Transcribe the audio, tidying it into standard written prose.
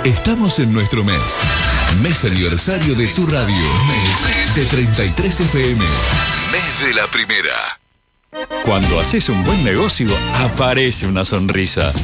Estamos en nuestro mes. Mes aniversario de tu radio. Mes de 33 FM. Mes de la primera. Cuando haces un buen negocio, aparece una sonrisa.